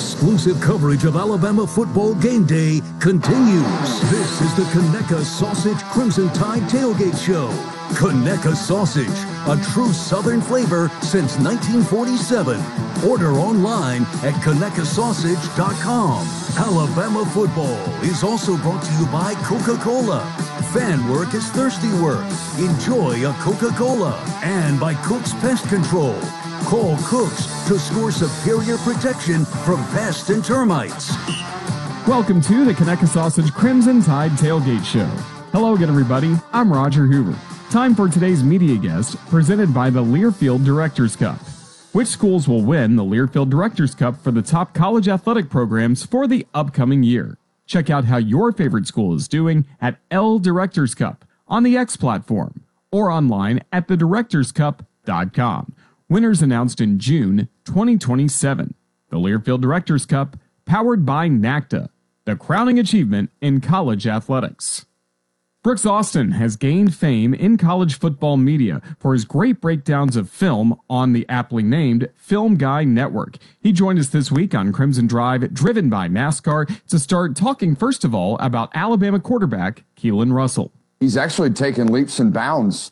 Exclusive coverage of Alabama football game day continues. This is the Conecuh Sausage Crimson Tide Tailgate Show. Conecuh Sausage, a true Southern flavor since 1947. Order online at ConecuhSausage.com. Alabama football is also brought to you by Coca-Cola. Fan work is thirsty work. Enjoy a Coca-Cola. And by Cook's Pest Control. Call Cook's to score superior protection from pests and termites. Welcome to the Conecuh Sausage Crimson Tide Tailgate Show. Hello again, everybody. I'm Roger Hoover. Time for today's media guest, presented by the Learfield Directors Cup. Which schools will win the Learfield Directors Cup for the top college athletic programs for the upcoming year? Check out how your favorite school is doing at L Directors Cup on the X platform or online at thedirectorscup.com. Winners announced in June 2027. The Learfield Directors Cup, powered by NACDA, the crowning achievement in college athletics. Brooks Austin has gained fame in college football media for his great breakdowns of film on the aptly named Film Guy Network. He joined us this week on Crimson Drive, driven by NASCAR, to start talking first of all about Alabama quarterback Keelan Russell. He's actually taken leaps and bounds,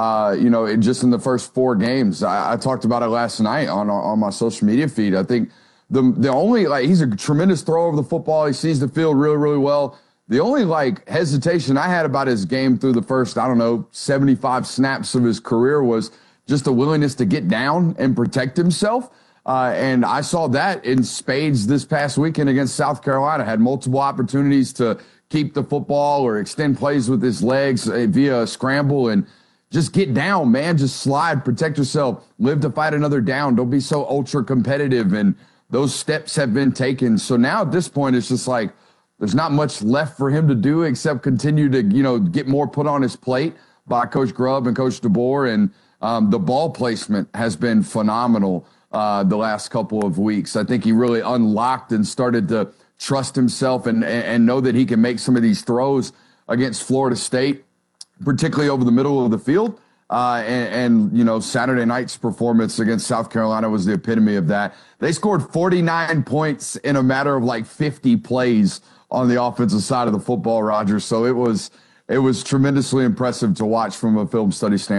just in the first 4 games. I talked about it last night on my social media feed. I think the only, he's a tremendous thrower of the football. He sees the field really, really well. The only, hesitation I had about his game through the first, 75 snaps of his career was just the willingness to get down and protect himself. And I saw that in spades this past weekend against South Carolina. Had multiple opportunities to keep the football or extend plays with his legs via a scramble and just get down, man. Just slide, protect yourself, live to fight another down. Don't be so ultra competitive. And those steps have been taken. So now at this point, it's just there's not much left for him to do except continue to, get more put on his plate by Coach Grubb and Coach DeBoer. And the ball placement has been phenomenal the last couple of weeks. I think he really unlocked and started to trust himself and know that he can make some of these throws against Florida State, particularly over the middle of the field. Saturday night's performance against South Carolina was the epitome of that. They scored 49 points in a matter of 50 plays on the offensive side of the football, Roger. So it was tremendously impressive to watch from a film study standpoint.